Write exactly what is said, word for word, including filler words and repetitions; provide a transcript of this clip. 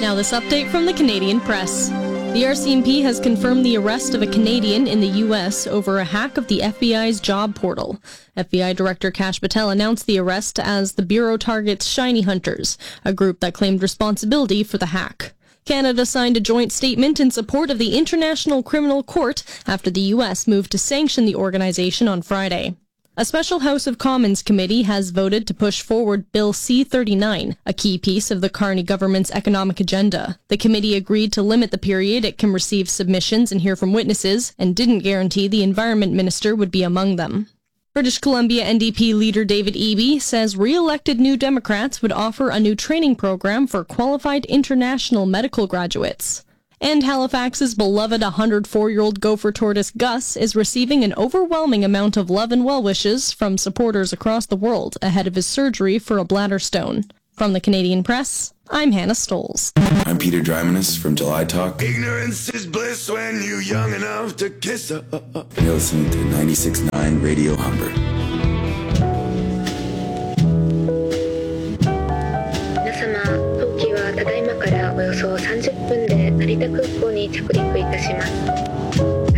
Now this update from the Canadian Press. The R C M P has confirmed the arrest of a Canadian in the U S over a hack of the F B I's job portal. F B I Director Kash Patel announced the arrest as the Bureau targets Shiny Hunters, a group that claimed responsibility for the hack. Canada signed a joint statement in support of the International Criminal Court after the U S moved to sanction the organization on Friday. A special House of Commons committee has voted to push forward Bill C thirty-nine, a key piece of the Carney government's economic agenda. The committee agreed to limit the period it can receive submissions and hear from witnesses, and didn't guarantee the Environment Minister would be among them. British Columbia N D P leader David Eby says re-elected New Democrats would offer a new training program for qualified international medical graduates. And Halifax's beloved one hundred four-year-old gopher tortoise Gus is receiving an overwhelming amount of love and well wishes from supporters across the world ahead of his surgery for a bladder stone. From the Canadian Press, I'm Hannah Stoles. I'm Peter Drymanis from July Talk. Ignorance is bliss when you're young enough to kiss her. You're listening to ninety-six point nine Radio Humber. 皆様、当機はただいまからおよそさんじゅっぷんで成田空港に着陸いたします。